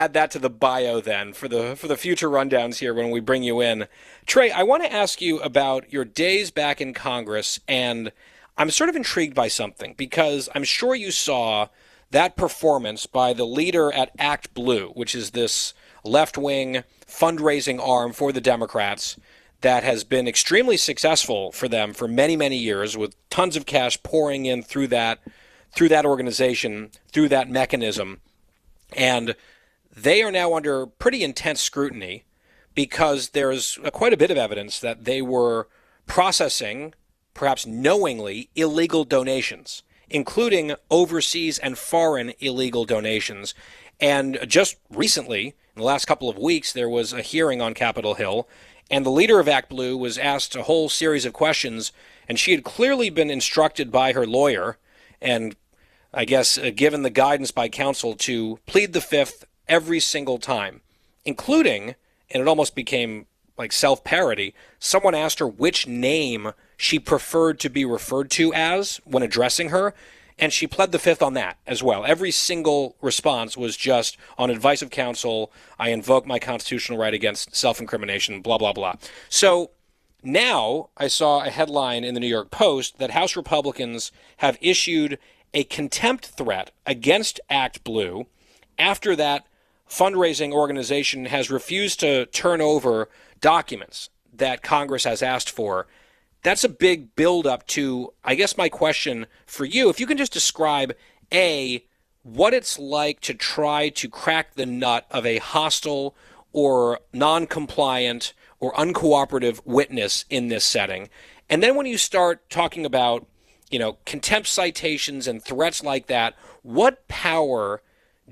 Add that to the bio then for the future rundowns here when we bring you in. Trey, I want to ask you about your days back in Congress, and I'm sort of intrigued by something because I'm sure you saw that performance by the leader at Act Blue, which is this left wing fundraising arm for the Democrats that has been extremely successful for them for many, many years with tons of cash pouring in through that organization, through that mechanism. And they are now under pretty intense scrutiny because there's quite a bit of evidence that they were processing, perhaps knowingly, illegal donations, including overseas and foreign illegal donations. And just recently, in the last couple of weeks, there was a hearing on Capitol Hill, and the leader of Act Blue was asked a whole series of questions, and she had clearly been instructed by her lawyer and I guess, given the guidance by counsel to plead the fifth every single time, including, and it almost became like self parody, someone asked her which name she preferred to be referred to as when addressing her, and she pled the fifth on that as well. Every single response was just on advice of counsel, I invoke my constitutional right against self incrimination, blah, blah, blah. So now I saw a headline in the New York Post that House Republicans have issued a contempt threat against Act Blue after that fundraising organization has refused to turn over documents that Congress has asked for. That's a big buildup to, I guess, my question for you. If you can just describe, A, what it's like to try to crack the nut of a hostile or non-compliant or uncooperative witness in this setting. And then when you start talking about contempt citations and threats like that, what power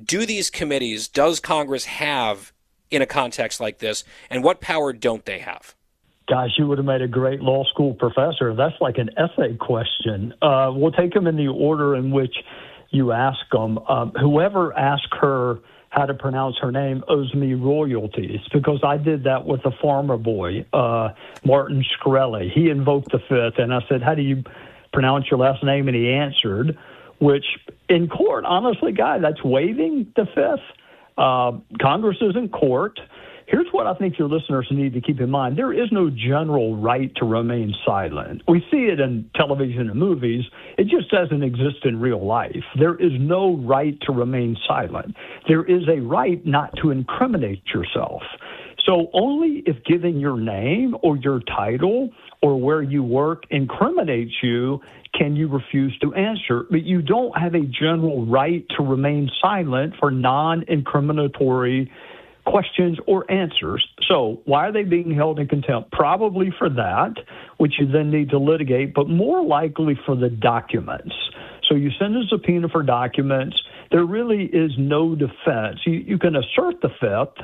does Congress have in a context like this, and what power don't they have? Gosh, you would have made a great law school professor. That's like an essay question. We'll take them in the order in which you ask them. Whoever asked her how to pronounce her name owes me royalties because I did that with a farmer boy, Martin Shkreli. He invoked the fifth, and I said, how do you pronounce your last name? And he answered, which in court, honestly, guy, that's waiving the fifth. Congress is in court. Here's what I think your listeners need to keep in mind. There is no general right to remain silent. We see it in television and movies. It just doesn't exist in real life. There is no right to remain silent. There is a right not to incriminate yourself. So only if giving your name or your title or where you work incriminates you can you refuse to answer. But you don't have a general right to remain silent for non-incriminatory questions or answers. So why are they being held in contempt? Probably for that, which you then need to litigate, but more likely for the documents. So you send a subpoena for documents. There really is no defense. You can assert the fifth,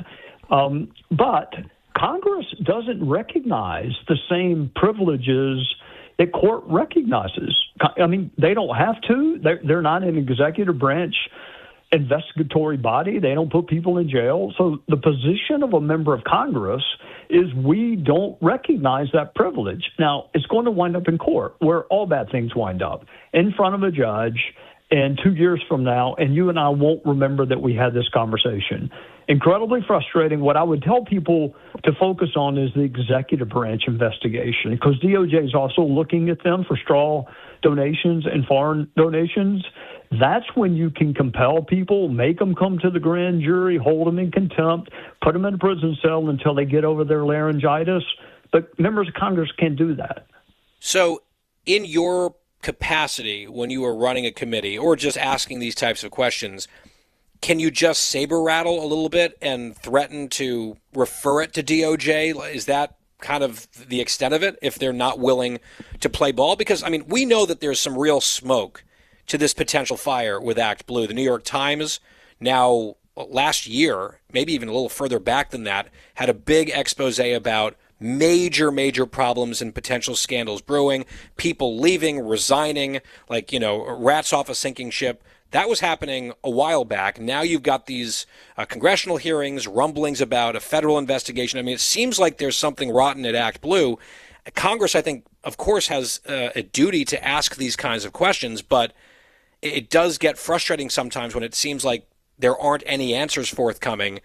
but Congress doesn't recognize the same privileges that court recognizes. I mean, they don't have to. They're not an executive branch investigatory body. They don't put people in jail. So the position of a member of Congress is we don't recognize that privilege. Now, it's going to wind up in court where all bad things wind up, in front of a judge, and 2 years from now, and you and I won't remember that we had this conversation. Incredibly frustrating. What I would tell people to focus on is the executive branch investigation, because DOJ is also looking at them for straw donations and foreign donations. That's when you can compel people, make them come to the grand jury, hold them in contempt, put them in a prison cell until they get over their laryngitis. But members of Congress can't do that. So in your capacity, when you are running a committee or just asking these types of questions, can you just saber rattle a little bit and threaten to refer it to DOJ? Is that kind of the extent of it if they're not willing to play ball? Because, I mean, we know that there's some real smoke to this potential fire with Act Blue. The New York Times now last year, maybe even a little further back than that, had a big expose about major problems and potential scandals brewing, people leaving, resigning, like, rats off a sinking ship. That was happening a while back. Now you've got these congressional hearings, rumblings about a federal investigation. I mean, it seems like there's something rotten at Act Blue. Congress, I think, of course, has a duty to ask these kinds of questions, but it does get frustrating sometimes when it seems like there aren't any answers forthcoming,